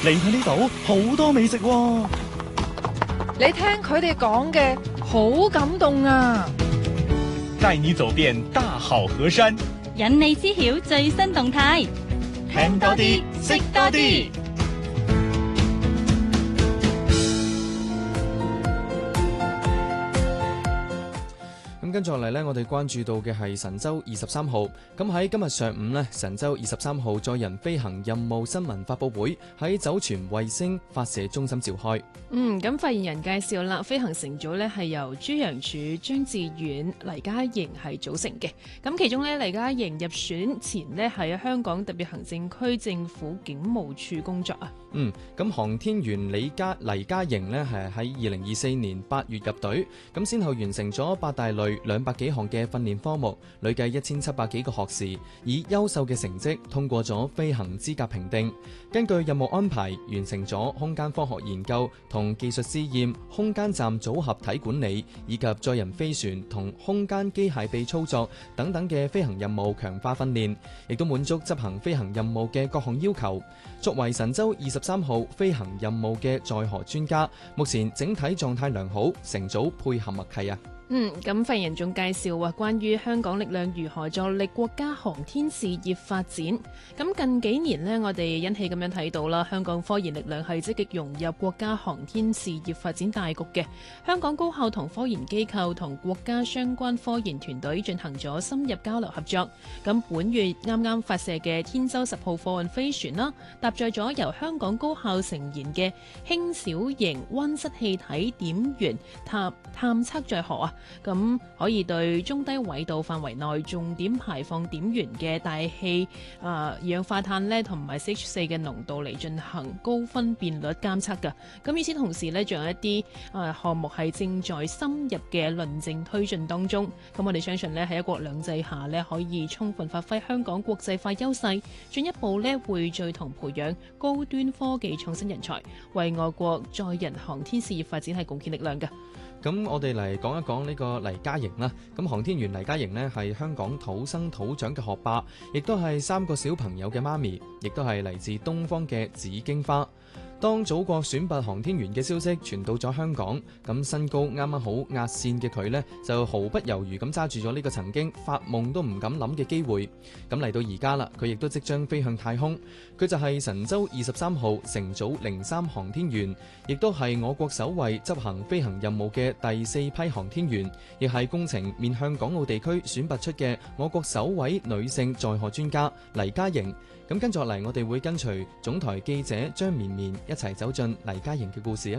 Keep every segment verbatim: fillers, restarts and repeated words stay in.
嚟去呢度好多美食喎。 你聽佢哋講嘅好感動啊！ 帶你走遍大好河山， 引你知曉最新動態， 聽多啲，識多啲。 咁跟住落嚟呢，我哋關注到嘅係神舟二十三號。咁喺今日上午呢，神舟二十三號載人飛行任務新聞發佈會喺酒泉衛星發射中心召開。 嗯，咁發言人介紹啦，飛行乘組呢係由朱楊柱、張志遠、黎嘉瑩係組成嘅。咁其中呢，黎嘉瑩入選前呢係香港特別行政區政府警務處工作啊。 嗯，咁航天員李嘉黎嘉瑩呢係喺二零二四年八月入隊，咁先後完成咗八大類兩百幾項嘅訓練科目，累計一千七百幾個學時，以優秀嘅成績通過咗飛行資格評定。根據任務安排，完成咗空間科學研究同技術試驗、空間站組合體管理以及載人飛船同空間機械臂操作等等嘅飛行任務強化訓練，亦都滿足執行飛行任務嘅各項要求。作為神舟二十三號飛行任務嘅載荷專家，目前整體狀態良好，乘組配合默契啊。 嗯，咁發言人仲介紹話，關於香港力量如何助力國家航天事業發展。咁近幾年呢，我哋欣喜咁樣睇到啦，香港科研力量係積極融入國家航天事業發展大局嘅。香港高校同科研機構同國家相關科研團隊進行咗深入交流合作。咁本月啱啱發射嘅天舟十號貨運飛船啦，搭載咗由香港高校成研嘅輕小型溫室氣體點源探探測載荷啊。咁可以對中低緯度範圍內重點排放點源嘅大氣啊、呃、二氧化碳咧同埋 C H 四嘅濃度嚟進行高分辨率監測㗎。咁與此同時咧，仲有一啲啊項目係正在深入嘅論證推進當中。咁我哋相信咧喺一國兩制下咧，可以充分發揮香港國際化優勢，進一步咧匯聚同培養高端科技創新人才，為外國載人航天事業發展係貢獻力量㗎。 咁我哋嚟講一講呢個黎嘉瑩啦。咁航天員黎嘉瑩呢係香港土生土長嘅學霸，亦都係三個小朋友嘅媽咪，亦都係嚟自東方嘅紫荊花。當祖國選拔航天員嘅消息傳到咗香港，咁身高啱啱好壓線嘅佢呢，就毫不猶豫咁揸住咗呢個曾經發夢都唔敢諗嘅機會。咁嚟到而家啦，佢亦都即將飛向太空。佢就係神舟二十三號乘組零三航天員，亦都係我國首位執行飛行任務嘅第四批航天員，亦係工程面向港澳地區選拔出嘅我國首位女性載荷專家黎嘉瑩。咁跟住落嚟，我哋會跟隨總台記者張綿綿一齊走進黎嘉瑩嘅故事啊！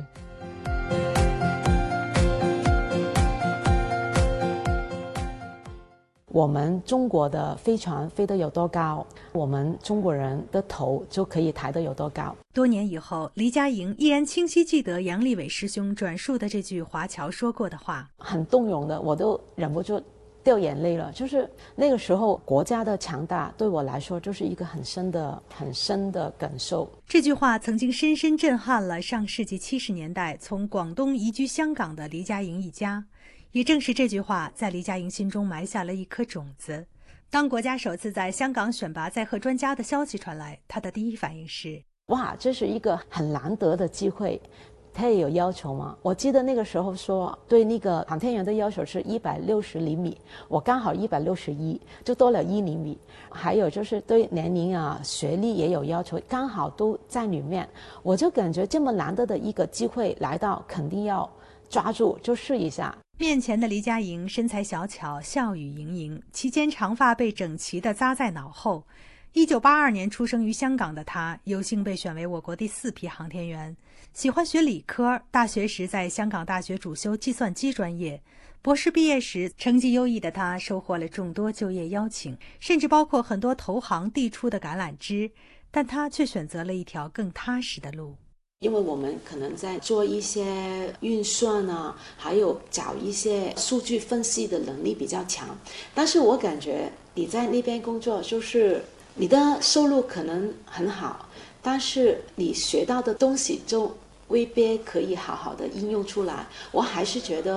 我們中國的飛船飛得有多高，我們中國人的頭就可以抬得有多高。 多年以後，黎嘉瑩依然清晰記得楊利偉師兄轉述的這句華僑說過的話， 很動容的，我都忍不住掉眼淚了。就是那個時候國家的強大對我來說就是一個很深的很深的感受。 這句話曾經深深震撼了上世紀七十年代從廣東移居香港的黎嘉瑩一家，也正是這句話在黎嘉瑩心中埋下了一顆種子。當國家首次在香港選拔載荷專家的消息傳來，他的第一反應是： 哇，這是一個很難得的機會。他也有要求嗎？我記得那個時候說對那個航天員的要求是一百六十厘米，我剛好一百六十一，就多了一厘米。還有就是對年齡啊、學歷也有要求，剛好都在裏面。我就感覺這麼難得的一個機會來到，肯定要抓住，就試一下。 面前的黎嘉瑩身材小巧，笑語盈盈，其間長髮被整齊地紮在腦後。一九八二年出生於香港的他，有幸被選為我國第四批航天員。喜歡學理科，大學時在香港大學主修計算機專業。博士畢業時，成績優異的他收穫了眾多就業邀請，甚至包括很多投行遞出的橄欖枝，但他卻選擇了一條更踏實的路。 因為我們可能在做一些運算啊，還有找一些數據分析的能力比較強，但是我感覺你在那邊工作，就是你的收入可能很好，但是你學到的東西就未必可以好好的應用出來。我還是覺得